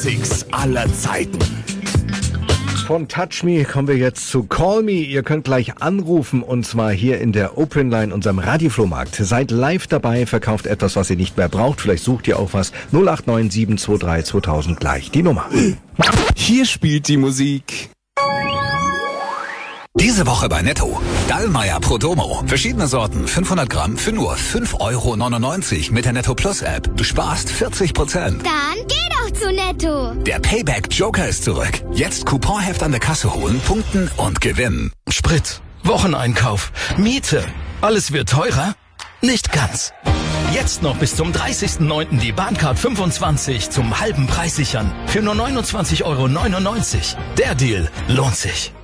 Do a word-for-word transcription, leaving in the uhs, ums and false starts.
Classics aller Zeiten. Von Touch Me kommen wir jetzt zu Call Me. Ihr könnt gleich anrufen und zwar hier in der Open Line, unserem Radioflohmarkt. Seid live dabei, verkauft etwas, was ihr nicht mehr braucht. Vielleicht sucht ihr auch was. null acht neun sieben zwei drei zweitausend gleich die Nummer. Hier spielt die Musik. Diese Woche bei Netto. Dallmayr Prodomo. Verschiedene Sorten, fünfhundert Gramm für nur fünf Euro neunundneunzig mit der Netto Plus App. Du sparst vierzig Prozent. Dann geh doch zu Netto. Der Payback Joker ist zurück. Jetzt Couponheft an der Kasse holen, punkten und gewinnen. Sprit, Wocheneinkauf, Miete. Alles wird teurer? Nicht ganz. Jetzt noch bis zum dreißigsten neunten die Bahncard fünfundzwanzig zum halben Preis sichern. Für nur neunundzwanzig Euro neunundneunzig. Der Deal lohnt sich.